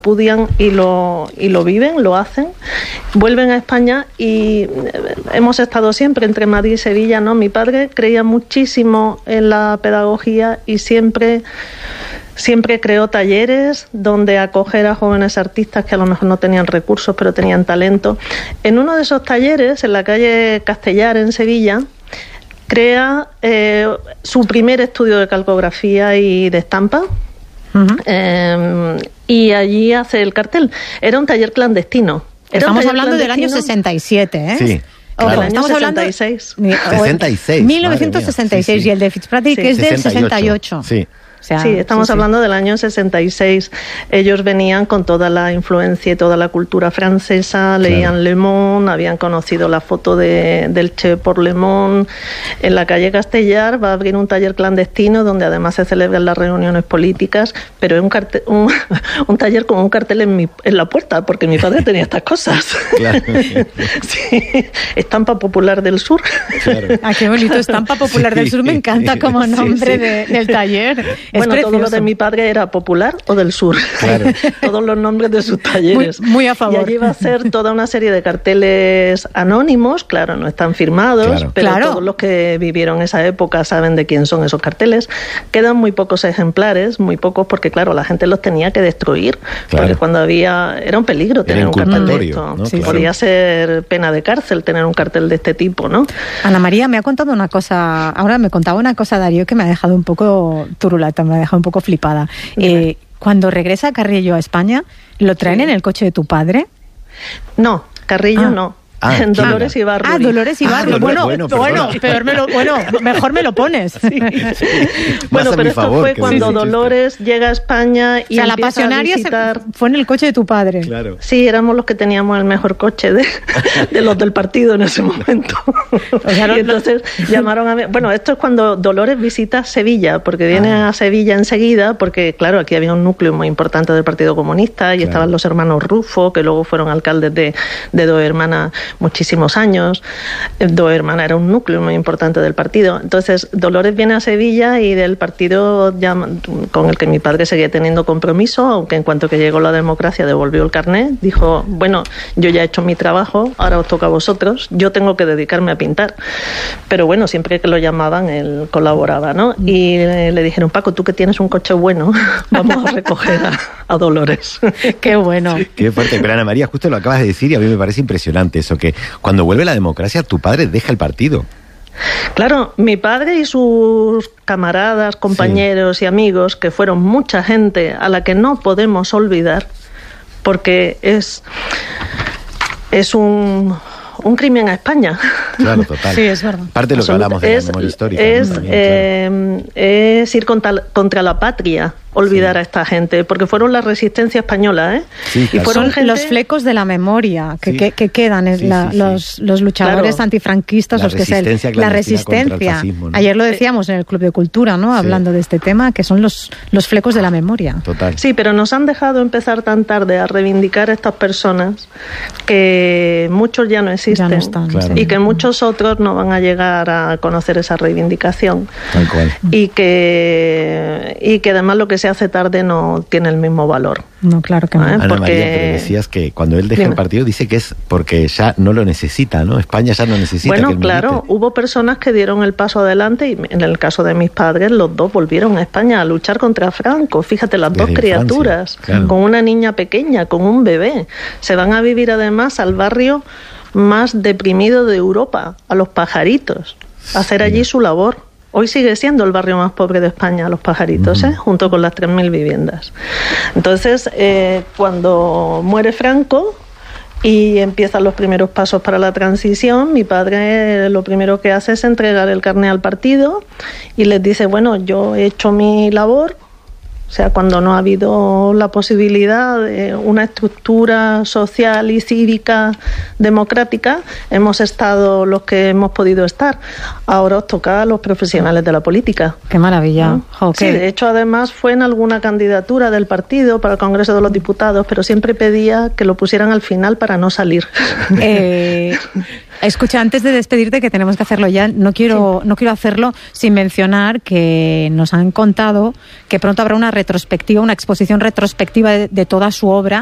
repudian y lo viven, lo hacen, vuelven a España y hemos estado siempre entre Madrid y Sevilla, ¿no? Mi padre creía muchísimo en la pedagogía y siempre creó talleres donde acoger a jóvenes artistas que a lo mejor no tenían recursos pero tenían talento. En uno de esos talleres, en la calle Castellar en Sevilla, crea su primer estudio de calcografía y de estampa. Y allí hace el cartel. Era un taller clandestino. Estamos hablando del año 67, ¿eh? Sí. Claro. Estamos hablando 66. 66. 1966 sí. Y el de Fitzpatrick es del 68. Sí. O sea, sí, estamos hablando del año 66. Ellos venían con toda la influencia y toda la cultura francesa, leían Le Monde, habían conocido la foto del Che por Le Monde. En la calle Castellar va a abrir un taller clandestino donde además se celebran las reuniones políticas, pero es un taller con un cartel en la puerta, porque mi padre tenía estas cosas. Claro. Sí, Estampa Popular del Sur. Claro. Ah, qué bonito, Estampa Popular del Sur, me encanta como nombre del taller. Bueno, todo lo de mi padre era popular o del sur. Claro. Todos los nombres de sus talleres. Muy a favor. Y allí va a ser toda una serie de carteles anónimos, claro, no están firmados, pero todos los que vivieron esa época saben de quién son esos carteles. Quedan muy pocos ejemplares, muy pocos porque, claro, la gente los tenía que destruir, porque cuando era un peligro tener un cartel de esto. ¿no? Podía ser pena de cárcel tener un cartel de este tipo, ¿no? Ana María me ha contado una cosa, ahora me contaba una cosa Darío que me ha dejado un poco turulata, me ha dejado un poco flipada. Cuando regresa Carrillo a España, ¿lo traen en el coche de tu padre? No, Carrillo no. Dolores Ibarruri. Dolores Ibarruri. Bueno, mejor me lo pones. Sí. Bueno, pero esto fue cuando Dolores llega a España y la pasionaria fue en el coche de tu padre. Claro. Sí, éramos los que teníamos el mejor coche de los del partido en ese momento. Y entonces llamaron a mí. Bueno, esto es cuando Dolores visita Sevilla, porque viene a Sevilla enseguida, porque claro, aquí había un núcleo muy importante del Partido Comunista y estaban los hermanos Rufo, que luego fueron alcaldes de Dos Hermanas muchísimos años. Dos Hermanas era un núcleo muy importante del partido. Entonces Dolores viene a Sevilla y del partido con el que mi padre seguía teniendo compromiso, aunque en cuanto que llegó la democracia devolvió el carnet, dijo, bueno, yo ya he hecho mi trabajo, ahora os toca a vosotros, yo tengo que dedicarme a pintar. Pero bueno, siempre que lo llamaban él colaboraba, ¿no? Y le dijeron, Paco, tú que tienes un coche bueno, vamos a recoger a Dolores. Qué bueno. Qué fuerte. Pero Ana María, justo lo acabas de decir y a mí me parece impresionante eso, que cuando vuelve la democracia, tu padre deja el partido. Claro, mi padre y sus camaradas, compañeros y amigos, que fueron mucha gente a la que no podemos olvidar, porque es un crimen a España. Claro, total. Sí, es verdad. Parte de lo que hablamos de la memoria histórica. Es ir contra la patria, olvidar a esta gente, porque fueron la resistencia española, ¿eh? Sí, claro. Y fueron los flecos de la memoria que quedan, los luchadores antifranquistas, los que la resistencia. Fascismo, ¿no? Ayer lo decíamos en el Club de Cultura, ¿no? Hablando de este tema, que son los flecos de la memoria. Total. Sí, pero nos han dejado empezar tan tarde a reivindicar a estas personas que muchos ya no existen, ya no están, y que muchos otros no van a llegar a conocer esa reivindicación. Tal cual. Y que además lo que se hace tarde no tiene el mismo valor. No, claro que no. Ana María, pero decías que cuando él deja el partido dice que es porque ya no lo necesita, ¿no? España ya no necesita que él milite. Claro, hubo personas que dieron el paso adelante y en el caso de mis padres los dos volvieron a España a luchar contra Franco. Fíjate, las dos criaturas, con una niña pequeña, con un bebé. Se van a vivir además al barrio más deprimido de Europa, a Los Pajaritos, a hacer allí su labor. Hoy sigue siendo el barrio más pobre de España, Los Pajaritos, junto con las 3.000 viviendas. Entonces, cuando muere Franco y empiezan los primeros pasos para la transición, mi padre lo primero que hace es entregar el carnet al partido y les dice, bueno, yo he hecho mi labor. O sea, cuando no ha habido la posibilidad de una estructura social y cívica democrática, hemos estado los que hemos podido estar. Ahora os toca a los profesionales de la política. ¡Qué maravilla! ¿No? Okay. Sí, de hecho, además, fue en alguna candidatura del partido para el Congreso de los Diputados, pero siempre pedía que lo pusieran al final para no salir. Escucha, antes de despedirte, que tenemos que hacerlo ya, no quiero hacerlo sin mencionar que nos han contado que pronto habrá una exposición retrospectiva de toda su obra